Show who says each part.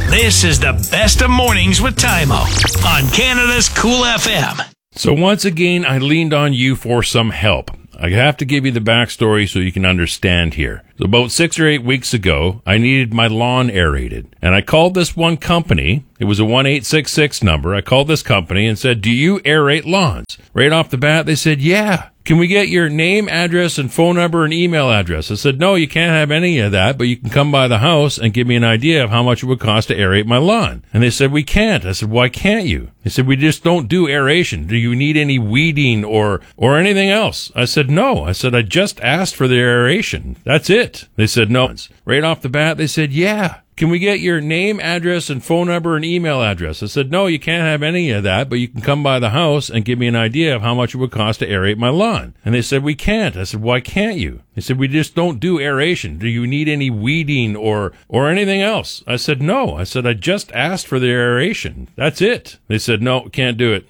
Speaker 1: This is the best of mornings with Tymo on Canada's Cool FM.
Speaker 2: So once again, I leaned on you for some help. I have to give you the backstory so you can understand here. So about 6 or 8 weeks ago, I needed my lawn aerated. And I called this one company. It was a 1866 number. I called this company and said, do you aerate lawns? Right off the bat, they said, yeah. Can we get your name, address, and phone number and email address? I said, no, you can't have any of that, but you can come by the house and give me an idea of how much it would cost to aerate my lawn. And they said, we can't. I said, why can't you? They said, we just don't do aeration. Do you need any weeding or anything else? I said, no. I said, I just asked for the aeration. That's it. They said, no. Right off the bat, they said, yeah. Can we get your name, address, and phone number and email address? I said, no, you can't have any of that, but you can come by the house and give me an idea of how much it would cost to aerate my lawn. And they said, we can't. I said, why can't you? They said, we just don't do aeration. Do you need any weeding or anything else? I said, no. I said, I just asked for the aeration. That's it. They said, no, can't do it.